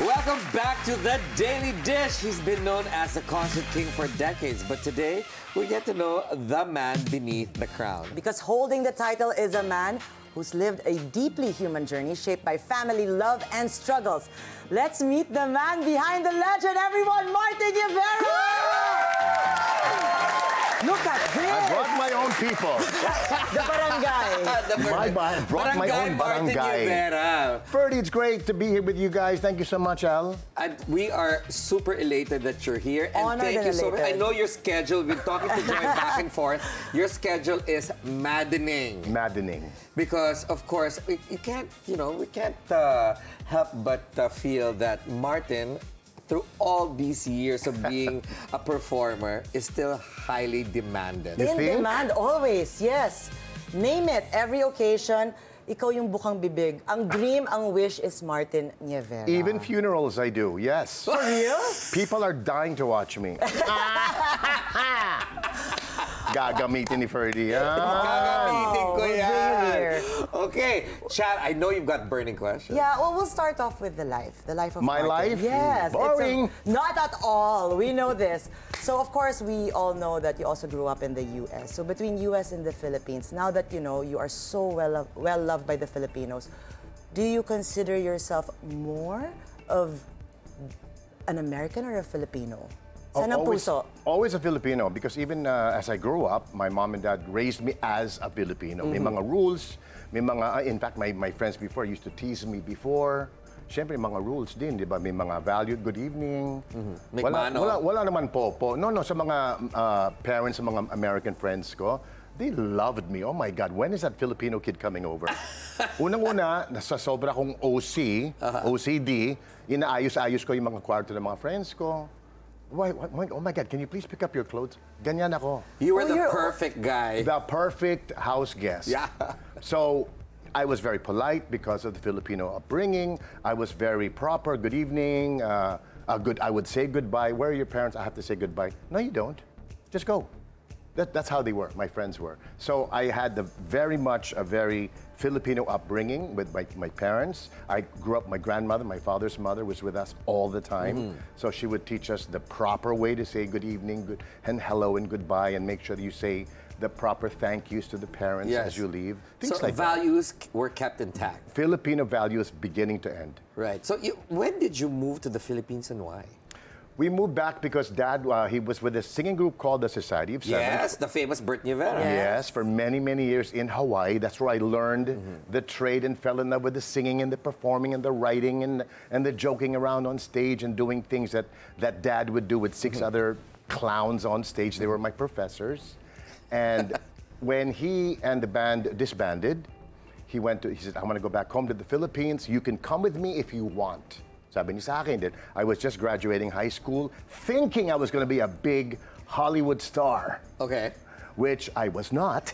Welcome back to The Daily Dish. He's been known as the concert king for decades, but today we get to know the man beneath the crown. Because holding the title is a man who's lived a deeply human journey shaped by family, love, and struggles. Let's meet the man behind the legend, everyone, Martin Rivera! Look at this! I brought my own people. The barangay. Brought my own Martin barangay. Rivera. Ferdy, it's great to be here with you guys. Thank you so much, Al. And we are super elated that you're here. And Honored thank and you so much. I elated. know your schedule. We've been talking to Joy back and forth. Your schedule is maddening. Maddening. Because, of course, we can't help but feel that Martin, through all these years of being a performer, is still highly demanded. You In think? demand, always, yes. Name it, every occasion, ikaw yung bukang bibig. Ang dream, ang wish is Martin Rivera. Even funerals I do, yes. For real? People are dying to watch me. Gagamitin ni Ferdy. Gagamitin ko we'll yan. bring you here. Okay, Chad, I know you've got burning questions. Yeah, well, we'll start off with the life of My Martin. life? Yes. Boring. Not at all. We know this. So, of course, we all know that you also grew up in the U.S. So, between U.S. and the Philippines, now that you know you are so well loved by the Filipinos, do you consider yourself more of an American or a Filipino? Saan ang puso? Always a Filipino because even as I grew up, my mom and dad raised me as a Filipino. May mga rules, may mga, in fact, my friends before used to tease me before. Siyempre, mga rules din, di ba? May mga valued good evening. Wala naman po. No, sa mga parents, sa mga American friends ko, they loved me. Oh my God, when is that Filipino kid coming over? Unang-una, nasa sobra kong OCD, inaayos-ayos ko yung mga kwarto ng mga friends ko. Why, oh my God, can you please pick up your clothes? Ganyan ako. You were the you're- perfect guy. The perfect house guest. Yeah. So I was very polite because of the Filipino upbringing. I was very proper. Good evening. I would say goodbye. Where are your parents? I have to say goodbye. No, you don't. Just go. That's how they were. My friends were. So I had very much a very Filipino upbringing with my parents. I grew up. My grandmother, my father's mother, was with us all the time. So she would teach us the proper way to say good evening, and hello, and goodbye, and make sure that you say the proper thank yous to the parents Yes. as you leave. So Things like that. values were kept intact. Filipino values beginning to end. Right. So when did you move to the Philippines and why? We moved back because Dad, he was with a singing group called the Society of Seven. Yes, the famous Bert Rivera. Yes, for many, many years in Hawaii. That's where I learned the trade and fell in love with the singing and the performing and the writing and the joking around on stage and doing things that Dad would do with six other clowns on stage. They were my professors. And when he and the band disbanded, he said, I want to go back home to the Philippines. You can come with me if you want. Sabi niya sa akin din. I was just graduating high school, thinking I was going to be a big Hollywood star. Okay. Which I was not.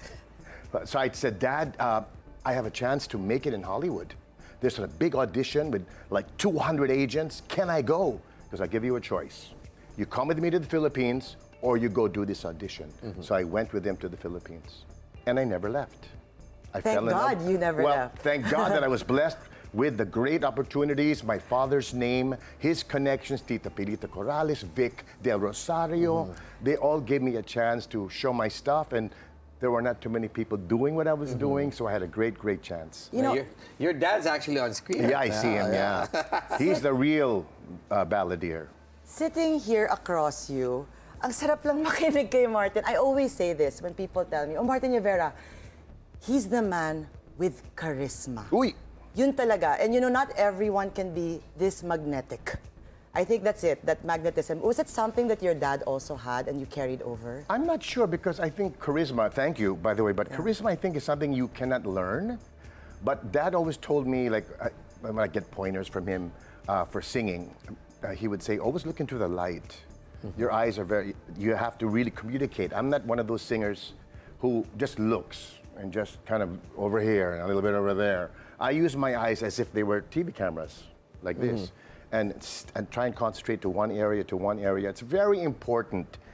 So I said, Dad, I have a chance to make it in Hollywood. There's a big audition with like 200 agents. Can I go? Because I give you a choice. You come with me to the Philippines or you go do this audition. So I went with him to the Philippines. And I never left. I Thank fell in love. God you never left. Thank God that I was blessed with the great opportunities, my father's name, his connections, Tita Pilita Corrales, Vic Del Rosario. They all gave me a chance to show my stuff, and there were not too many people doing what I was doing, so I had a great, great chance. You know, Your dad's actually on screen. Yeah, I see him, yeah. He's the real balladeer. sitting here across you, ang sarap lang makinig kay Martin. I always say this when people tell me, oh, Martin Rivera, he's the man with charisma. Uy! Yun talaga. And you know, not everyone can be this magnetic. I think that's it, that magnetism. Was it something that your dad also had and you carried over? I'm not sure because I think charisma, thank you, by the way, but charisma I think is something you cannot learn. But Dad always told me, like, when I get pointers from him for singing, he would say, always look into the light. Your eyes are you have to really communicate. I'm not one of those singers who just looks and just kind of over here and a little bit over there. I use my eyes as if they were TV cameras, like this, and try and concentrate to one area, It's very important